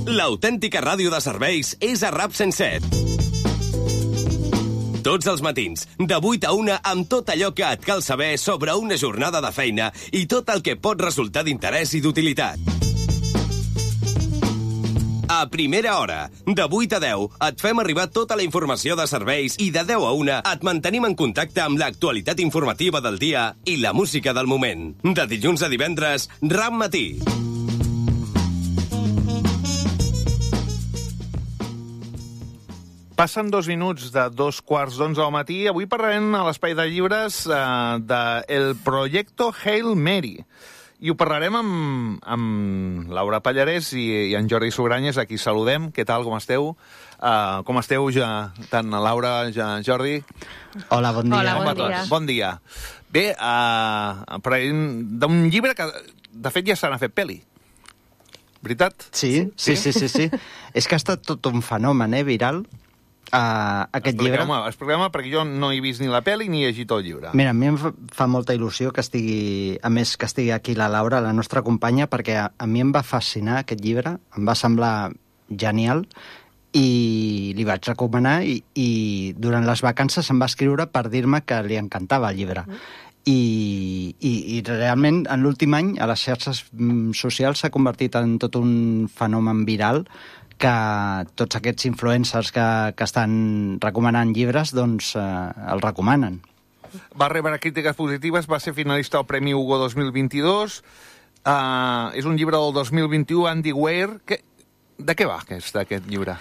L'autèntica ràdio de serveis és a RAP 107. Tots els matins, de 8 a 1, amb tot allò que et cal saber sobre una jornada de feina i tot el que pot resultar d'interès i d'utilitat. A primera hora, de 8 a 10, et fem arribar tota la informació de serveis i de 10 a 1 et mantenim en contacte amb l'actualitat informativa del dia i la música del moment. De dilluns a divendres, RAP Matí. Passen 2 minuts de 2:15 del matí. Avui parlarem a l'Espai de Llibres del Proyecto Hail Mary. I ho parlarem amb Laura Pallarès i en Jordi Sugranyes, a qui saludem. Què tal, com esteu? Com esteu, tant Laura, Jordi? Hola, bon dia. Hola, bon dia. Bon dia. Bé, parlarem d'un llibre que, de fet, ja se n'ha fet pel·li. Veritat? Sí. És que ha estat tot un fenomen, viral, aquest llibre. Expliqueu-me, perquè jo no he vist ni la pel·li ni he llegit el llibre. Mira, a mi em fa molta il·lusió que estigui aquí la Laura, la nostra companya, perquè a mi em va fascinar aquest llibre, em va semblar genial, i li vaig recomanar, i durant les vacances em va escriure per dir-me que li encantava el llibre. I realment, en l'últim any, a les xarxes socials s'ha convertit en tot un fenomen viral, que tots aquests influencers que estan recomanant llibres, doncs els recomanen. Va rebre crítiques positives, va ser finalista al Premi Hugo 2022, és un llibre del 2021, Andy Weir. De què va aquest llibre?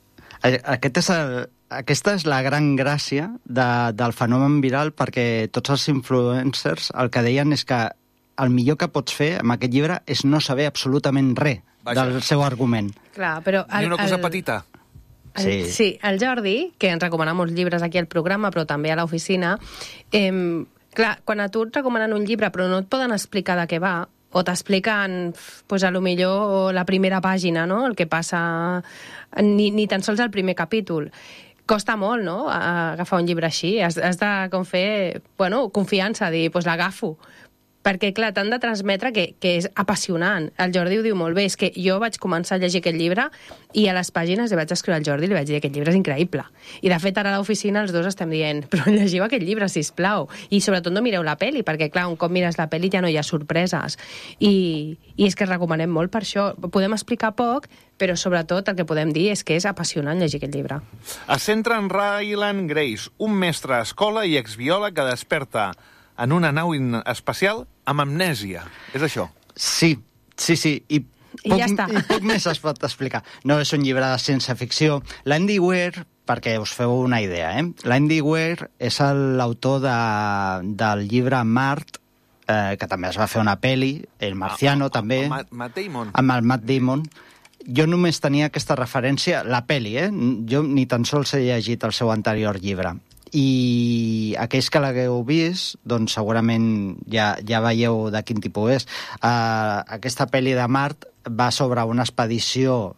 Aquesta és la gran gràcia del fenomen viral, perquè tots els influencers el que deien és que el millor que pots fer amb aquest llibre és no saber absolutament res del seu argument. Clar, però Ni una cosa petita. Sí, el Jordi, que ens recomana molts llibres aquí al programa, però també a l'oficina, clar, quan a tu et recomanen un llibre però no et poden explicar de què va, o t'expliquen, pues, a lo millor la primera pàgina, no?, el que passa, ni tan sols el primer capítol. Costa molt, no?, agafar un llibre així. Has de fer, confiança, dir, pues l'agafo. Perquè, clar, t'han de transmetre que és apassionant. El Jordi ho diu molt bé, és que jo vaig començar a llegir aquest llibre i a les pàgines li vaig escriure al Jordi i li vaig dir que aquest llibre és increïble. I, de fet, ara a l'oficina els dos estem dient, però llegiu aquest llibre, sisplau. I, sobretot, no mireu la pel·li, perquè, clar, un cop mires la pel·li ja no hi ha sorpreses. I és que recomanem molt per això. Podem explicar poc, però, sobretot, el que podem dir és que és apassionant llegir aquest llibre. Es centra en Ryland Grace, un mestre a escola i exbiòleg que desperta en una nau espacial amb amnèsia. És això? Sí. I ja està. I poc més es pot explicar. No és un llibre de ciència-ficció. L'Andy Weir, perquè us feu una idea, l'Andy Weir és l'autor del llibre Mart, que també es va fer una pel·li, El Marciano, també. Matt Damon. Amb el Matt Damon. Jo només tenia aquesta referència, la pel·li, Jo ni tan sols he llegit el seu anterior llibre. I aquells que l'hagueu vist, doncs segurament ja veieu de quin tipus és. Aquesta pel·li de Mart va sobre una expedició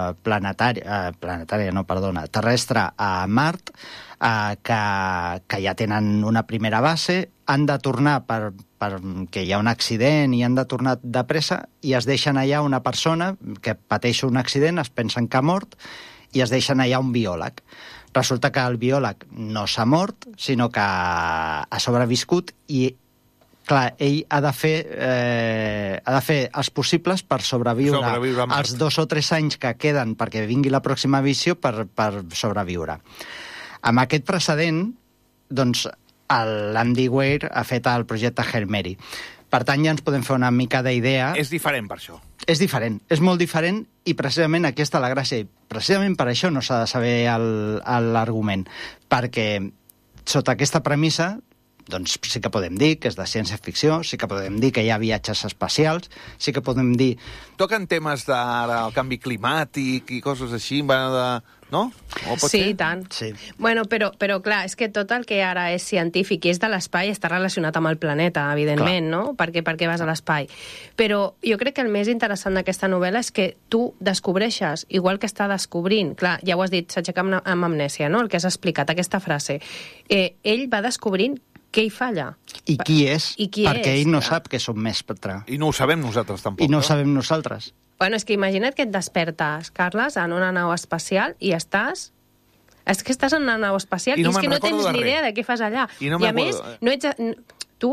terrestre a Mart, que ja tenen una primera base, han de tornar perquè hi ha un accident i han de tornar de pressa, i es deixen allà una persona que pateix un accident, es pensen que ha mort, i es deixen allà un biòleg. Resulta que el biòleg no s'ha mort, sinó que ha sobreviscut, i, clar, ell ha de fer els possibles per sobreviure els 2 o 3 anys que queden perquè vingui la pròxima missió per sobreviure. Amb aquest precedent, doncs, l'Andy Weir ha fet el projecte Hail Mary. Per tant, ja ens podem fer una mica d'idea. És diferent per això. És diferent, és molt diferent, i precisament aquí està la gràcia. Precisament per això no s'ha de saber l'argument, perquè sota aquesta premissa, doncs sí que podem dir que és de ciència-ficció, sí que podem dir que hi ha viatges espacials, sí que podem dir... Toquen temes del canvi climàtic i coses així, no? Sí, i tant. Sí. Bueno, però clar, és que tot el que ara és científic i és de l'espai està relacionat amb el planeta, evidentment, no? Perquè vas a l'espai. Però jo crec que el més interessant d'aquesta novel·la és que tu descobreixes, igual que està descobrint, clar, ja ho has dit, s'aixeca amb amnèsia, no?, el que has explicat, aquesta frase. Ell va descobrint què hi falla. I qui és, perquè ell no sap que és un mestre. I no ho sabem nosaltres, tampoc. I no ho sabem nosaltres. Bueno, és que imagina't que et despertes, Carles, en una nau espacial i estàs... És que estàs en una nau espacial i és que no tens ni idea de què fas allà. I a més, no ets... Tu,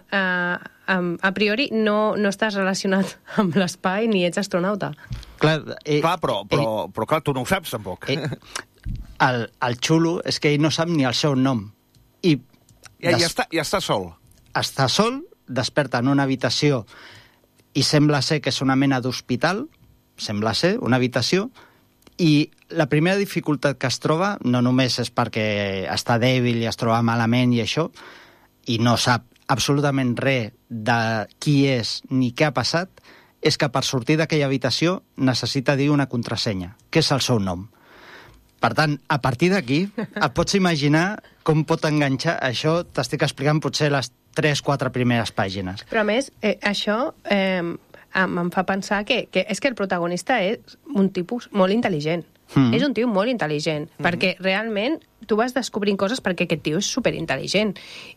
a priori, no estàs relacionat amb l'espai ni ets astronauta. Clar, però clar, tu no ho saps, tampoc. El xulo és que ell no sap ni el seu nom. I està sol. Està sol, desperta en una habitació i sembla ser que és una mena d'hospital, sembla ser una habitació, i la primera dificultat que es troba no només és perquè està dèbil i es troba malament i això, i no sap absolutament res de qui és ni què ha passat, és que per sortir d'aquella habitació necessita dir una contrasenya, que és el seu nom. Per tant, a partir d'aquí, et pots imaginar com pot enganxar això, t'estic explicant potser les 3-4 primeres pàgines. Però a més, això em fa pensar que és que el protagonista és un tipus molt intel·ligent. És un tio molt intel·ligent, perquè realment tu vas descobrint coses perquè aquest tio és superintel·ligent.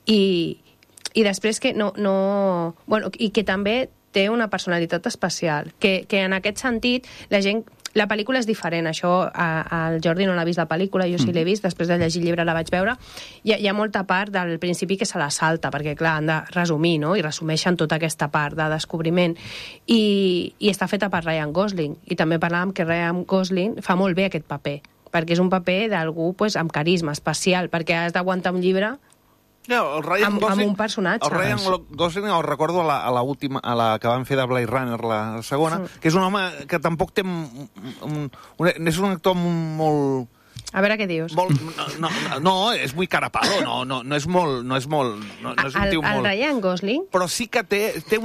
I després que bueno, i que també té una personalitat especial, que en aquest sentit la pel·lícula és diferent, això el Jordi no l'ha vist la pel·lícula, jo sí l'he vist, després de llegir el llibre la vaig veure, hi ha molta part del principi que se la salta, perquè clar, han de resumir, no? I resumeixen tota aquesta part de descobriment, i està feta per Ryan Gosling, i també parlàvem que Ryan Gosling fa molt bé aquest paper, perquè és un paper d'algú pues, amb carisma especial, perquè has d'aguantar un llibre amb un personatge. El Ryan Gosling el recordo a la que van fer de Blade Runner, la segona, que és un home que tampoc té... és un actor molt... A veure què dius. No, és muy carapalo, no és molt... No és un tio molt... El Ryan Gosling... Però sí que té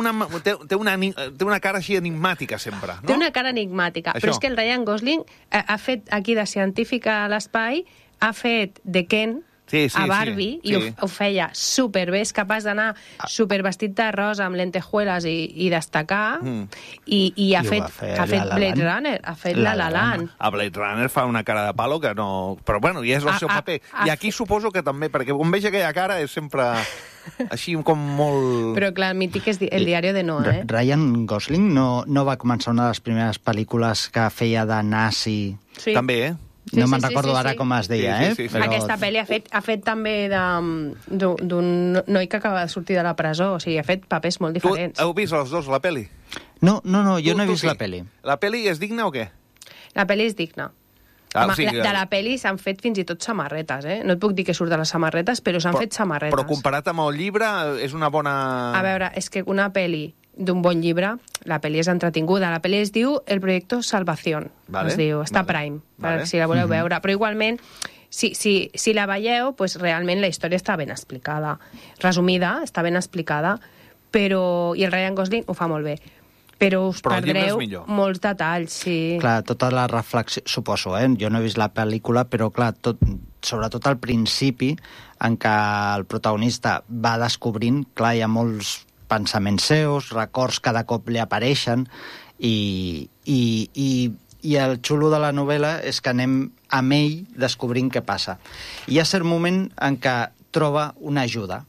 una cara així enigmàtica, sempre. No? Té una cara enigmàtica, però és que el Ryan Gosling ha fet aquí de científic a l'espai, ha fet de Ken... a Barbie, i ho feia superbé, és capaç d'anar supervestit de rosa amb lentejuelas i destacar, i ha fet Blade Runner, ha fet La La Land. A Blade Runner fa una cara de palo que no... Però bueno, i és el seu paper. I aquí suposo que també, perquè quan veig aquella cara és sempre així com molt... Però clar, el mític és El diario de Noah, Ryan Gosling no va començar una de les primeres pel·lícules que feia de nazi... També, No me'n recordo ara com es deia, Però... Aquesta pel·li ha fet també d'un noi que acaba de sortir de la presó, o sigui, ha fet papers molt diferents. Tu heu vist els dos, la pel·li? No, jo no he vist la pel·li. La pel·li és digna o què? La pel·li és digna. De la pel·li s'han fet fins i tot samarretes, No et puc dir que surt de les samarretes, però s'han fet samarretes. Però comparat amb el llibre, és una bona... A veure, és que una pel·li d'un bon llibre, la pel·li és entretinguda. La pel·li es diu El Proyecto Salvación, es diu, està Prime, si la voleu veure. Però igualment, si la veieu, pues, realment la història està ben explicada. Resumida, està ben explicada, però... I el Ryan Gosling ho fa molt bé. Però us perdreu molts detalls, sí. Clar, tota la reflexió, suposo, jo no he vist la pel·lícula, però clar, sobretot al principi, en què el protagonista va descobrint, clar, hi ha molts pensaments seus, records cada cop li apareixen, i el xulo de la novel·la és que anem amb ell descobrint què passa. Hi ha cert moment en què troba una ajuda.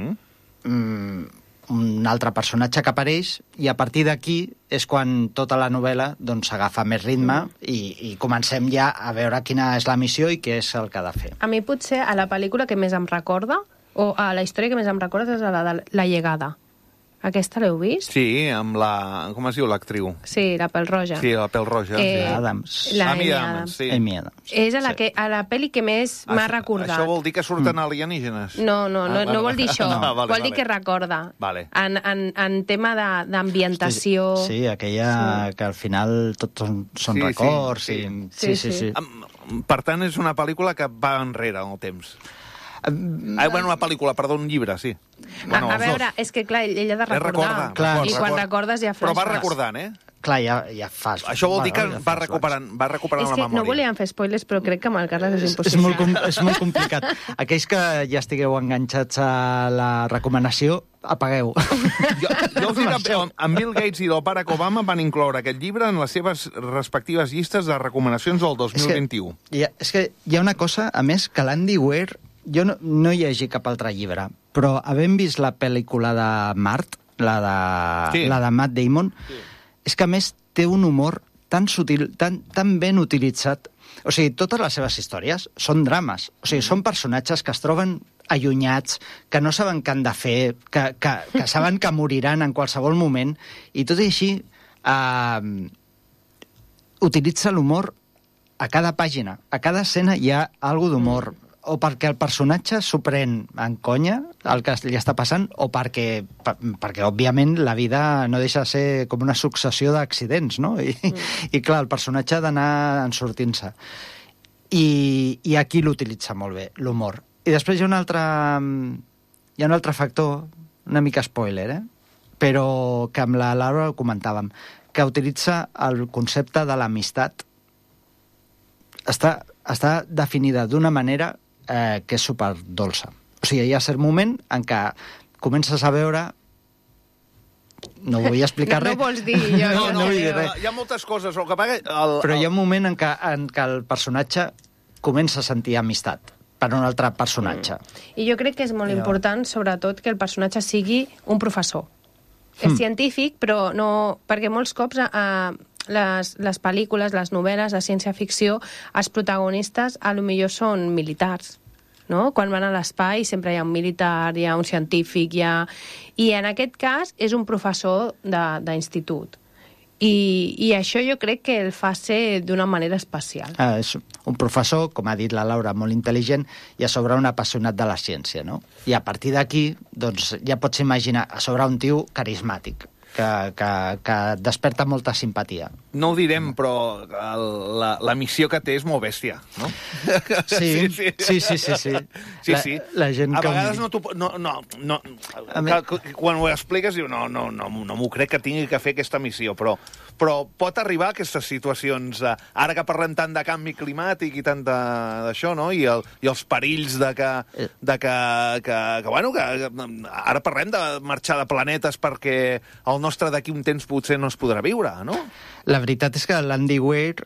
Un altre personatge que apareix, i a partir d'aquí és quan tota la novel·la s'agafa més ritme i comencem ja a veure quina és la missió i què és el que ha de fer. A mi potser a la pel·lícula que més em recorda, o a la història que més em recorda, és la de La Llegada. Aquesta l'heu vist? Sí, amb la... Com es diu l'actriu? Sí, la pèl roja. Sí, la pèl roja. Adams. Amy Adams, sí. Amy Adams. És a la pel·li que més m'ha recordat. Això vol dir que surten alienígenes? No vol dir això. Vol dir que recorda. En tema d'ambientació... Sí, aquella que al final tots són records. Sí. Per tant, és una pel·lícula que va enrere en el temps. Una pel·lícula, perdó, un llibre, sí. A veure, és que clar, ell ha de recordar. I quan recordes ja flashbacks. Però va recordant, Clar, ja fas... Això vol dir que va recuperant la memòria. És que no volíem fer spoilers, però crec que amb el Carles és impossible. És molt complicat. Aquells que ja estigueu enganxats a la recomanació, apagueu. En Bill Gates i el Barack Obama van incloure aquest llibre en les seves respectives llistes de recomanacions del 2021. És que hi ha una cosa, a més, que l'Andy Weir... Jo no hi hagi cap altre llibre, però havent vist la pel·lícula de Mart, la de Matt Damon, és que a més té un humor tan sutil, tan ben utilitzat. O sigui, totes les seves històries són drames. O sigui, són personatges que es troben allunyats, que no saben què han de fer, que saben que moriran en qualsevol moment, i tot i així utilitza l'humor a cada pàgina. A cada escena hi ha alguna d'humor. O perquè el personatge s'ho pren en conya, el que li està passant, o perquè òbviament, la vida no deixa de ser com una successió d'accidents, no? I clar, el personatge ha d'anar ensortint-se. I aquí l'utilitza molt bé, l'humor. I després hi ha un altre factor, una mica spoiler, però que amb la Laura ho comentàvem, que utilitza el concepte de l'amistat. Està definida d'una manera que és superdolça. O sigui, hi ha cert moment en què comences a veure... No vull explicar res. No vols dir, jo. No vull dir res. Hi ha moltes coses. Però hi ha un moment en què el personatge comença a sentir amistat per un altre personatge. I jo crec que és molt important, sobretot, que el personatge sigui un professor. És científic, però no... Perquè molts cops les pel·lícules, les novel·les de ciència-ficció, els protagonistes a lo millor són militars, no? Quan van a l'espai sempre hi ha un militar, hi ha un científic, i en aquest cas és un professor d'institut. I això jo crec que el fa ser d'una manera especial. És un professor, com ha dit la Laura, molt intel·ligent i a sobre un apassionat de la ciència, no? I a partir d'aquí, doncs, ja pots imaginar a sobre un tio carismàtic, que desperta molta simpatia. No ho direm, però la missió que té és molt bèstia, no? Sí. La gent a vegades quan ho expliques diu no m'ho crec que tingui que fer aquesta missió, però pot arribar a aquestes situacions, ara que parlem tant de canvi climàtic i tant d'això, no? I els perills que ara parlem de marxar de planetes perquè el nostre d'aquí un temps potser no es podrà viure, no? La veritat és que l'Andy Weir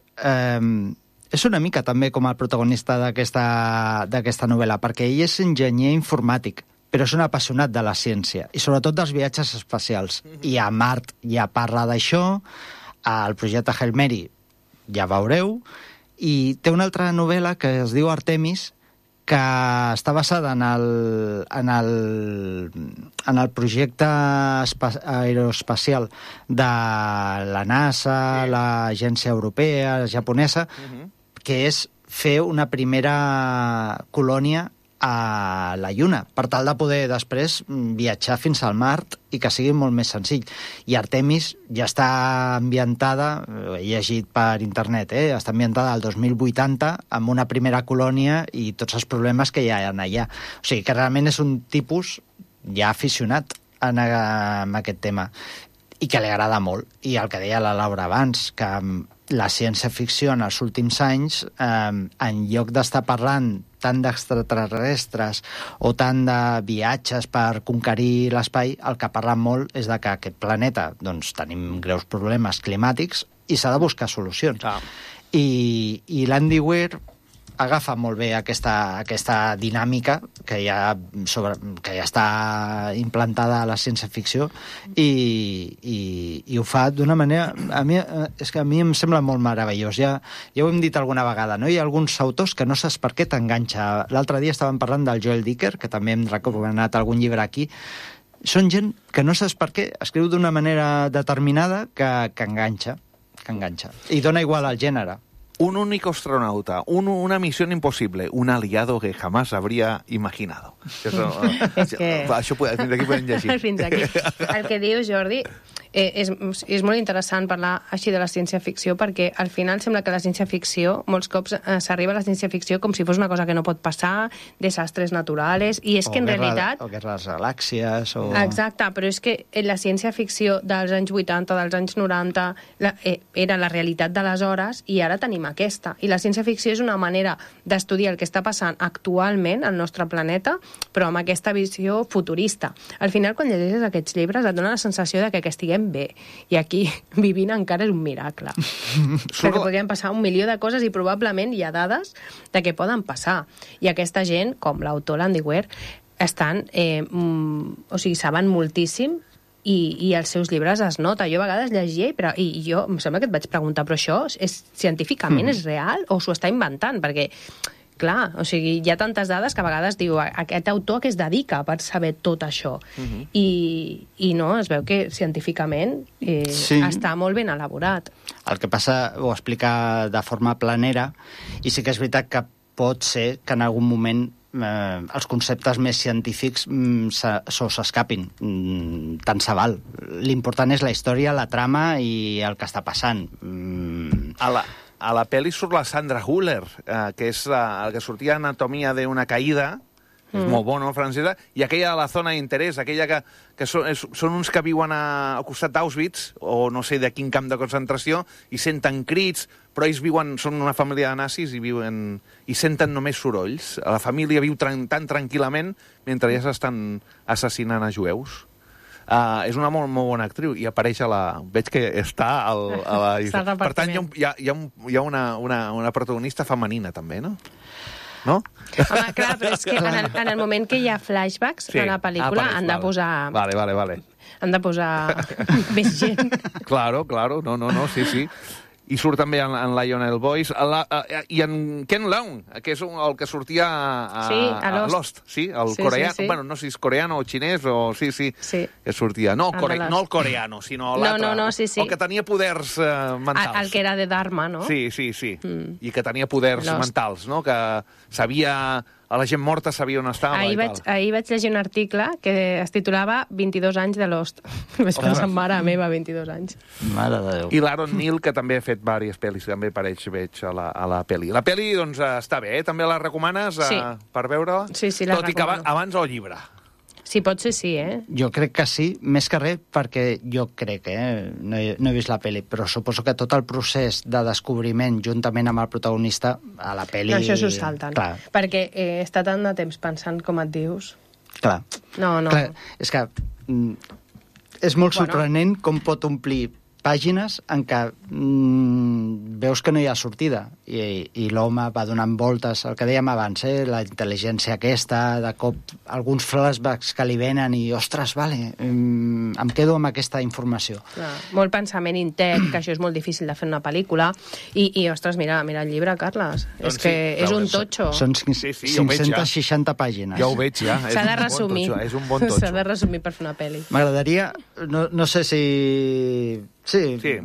és una mica també com el protagonista d'aquesta novel·la, perquè ell és enginyer informàtic, però és un apassionat de la ciència, i sobretot dels viatges espacials. I a Mart ja parla d'això, al projecte Hail Mary ja veureu, i té una altra novel·la que es diu Artemis, que està basada en el projecte aeroespacial de la NASA, l'Agència Europea, japonesa, que és fer una primera colònia a la Lluna, per tal de poder després viatjar fins al Mart i que sigui molt més senzill. I Artemis ja està ambientada, he llegit per internet, està ambientada al 2080 amb una primera colònia i tots els problemes que hi ha allà. O sigui que realment és un tipus ja aficionat en aquest tema i que li agrada molt. I el que deia la Laura abans, que la ciència-ficció en els últims anys, en lloc d'estar parlant tant d'extraterrestres o tant de viatges per conquerir l'espai, el que parla molt és de que aquest planeta doncs, tenim greus problemes climàtics i s'ha de buscar solucions. I l'Andy Weir agafa molt bé aquesta dinàmica que ja està implantada a la ciència-ficció i ho fa d'una manera... A mi em sembla molt meravellós. Ja ho hem dit alguna vegada, no? Hi ha alguns autors que no saps per què t'enganxa. L'altre dia estàvem parlant del Joel Dicker, que també hem recomanat algun llibre aquí. Són gent que no saps per què escriu d'una manera determinada que enganxa. I dona igual al gènere. Un único astronauta, una misión imposible, un aliado que jamás habría imaginado. Això fins aquí podem llegir. Fins aquí. El que diu Jordi és molt interessant parlar així de la ciència-ficció, perquè al final sembla que la ciència-ficció, molts cops s'arriba a la ciència-ficció com si fos una cosa que no pot passar, desastres naturals, i és que en realitat... O guerres galàxies, o... Exacte, però és que la ciència-ficció dels anys 80, dels anys 90, era la realitat d'aleshores, i ara tenim aquesta. I la ciència-ficció és una manera d'estudiar el que està passant actualment al nostre planeta, però amb aquesta visió futurista. Al final, quan llegeixes aquests llibres, et dona la sensació de que estiguem bé. I aquí, vivint encara és un miracle. Perquè podrien passar 1 milió de coses i probablement hi ha dades de què poden passar. I aquesta gent, com l'autor l'Andy Weir, estan... o sigui, saben moltíssim i els seus llibres es nota. Jo a vegades llegia i jo em sembla que et vaig preguntar, però això científicament és real o s'ho està inventant? Perquè, clar, o sigui, hi ha tantes dades que a vegades diu aquest autor que es dedica per saber tot això. I no, es veu que científicament està molt ben elaborat. El que passa, ho explica de forma planera, i sí que és veritat que pot ser que en algun moment els conceptes més científics s'escapin. Tant se val. L'important és la història, la trama i el que està passant. A la pel·li surt la Sandra Hüller, que és el que sortia Anatomia de una caïda, és molt bona, francesa, i aquella de la zona d'interès, aquella que són uns que viuen al costat d'Auschwitz, o no sé de quin camp de concentració, i senten crits, però ells són una família de nazis i senten només sorolls. La família viu tan tranquil·lament mentre ja s'estan assassinant a jueus. És una molt, molt bona actriu i apareix veig que està a la... Per tant, hi ha una protagonista femenina, també, no? No? Home, clar, però és que en el moment que hi ha flashbacks a la pel·lícula han de posar... Vale. Han de posar més gent. Claro, no, sí. I surt també en Lionel Boyce i en Ken Leung, que és el que sortia a Lost. Sí, el coreà. Sí. Bueno, no sé si és coreano o xinès o... Sí, que sortia. No el coreano, sinó l'altre. No, sí. El que tenia poders mentals. El que era de Dharma, no? Sí. I que tenia poders mentals, no? Que sabia... A la gent morta sabia on estava i tal. Ahir vaig llegir un article que es titulava 22 anys de Lost. Vaig pensar, mare meva, 22 anys. Mare de Déu. I l'Aaron Neal, que també ha fet diverses pel·lis, també apareix, veig, a la pel·li. La pel·li, doncs, està bé, També la recomanes per veure-la? Sí, la recomano. Tot i que abans el llibre. Sí, pot ser sí, Jo crec que sí, més que res, perquè jo crec, no he vist la pel·li, però suposo que tot el procés de descobriment, juntament amb el protagonista, a la pel·li... No, això s'ho salten. Clar. Perquè està tant de temps pensant com et dius... Clar. No. Clar, és que és molt sorprenent com pot omplir pàgines en què veus que no hi ha sortida i l'home va donant voltes, el que dèiem abans, la intel·ligència aquesta, de cop alguns flashbacks que li venen i, ostres, vale, em quedo amb aquesta informació. Clar, molt pensament intern, que això és molt difícil de fer una pel·lícula i ostres, mira el llibre, Carles, és que és un totxo. Són 560 pàgines. Ja ho veig, ja. S'ha de resumir. És un bon totxo. S'ha de resumir per fer una pel·li. M'agradaria, no sé si... Sí,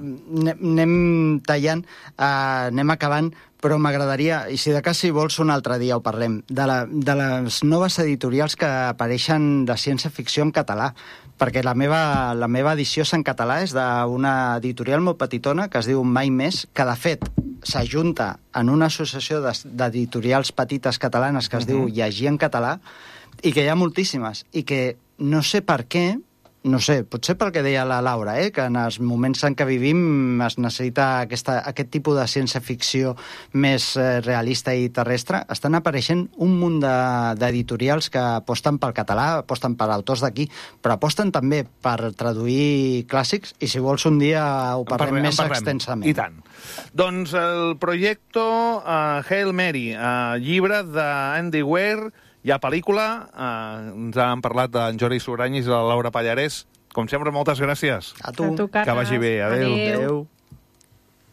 anem tallant, anem acabant, però m'agradaria, i si de cas si vols un altre dia ho parlem, de les noves editorials que apareixen de ciència-ficció en català, perquè la meva edició és en català, és d'una editorial molt petitona que es diu Mai Més, que de fet s'ajunta en una associació d'editorials petites catalanes que es diu Llegir en Català, i que hi ha moltíssimes, i que no sé per què, no sé, potser pel que deia la Laura, que en els moments en què vivim es necessita aquest tipus de ciència-ficció més realista i terrestre. Estan apareixent un munt d'editorials que aposten pel català, aposten per autors d'aquí, però aposten també per traduir clàssics, i si vols un dia ho parlem més extensament. I tant. Doncs el projecte Hail Mary, llibre d'Andy Weir, hi ha pel·lícula, ens han parlat d'en Jordi Sugranyes i de la Laura Pallarès. Com sempre, moltes gràcies. A tu. Carles. Que vagi bé. Adéu. Adéu.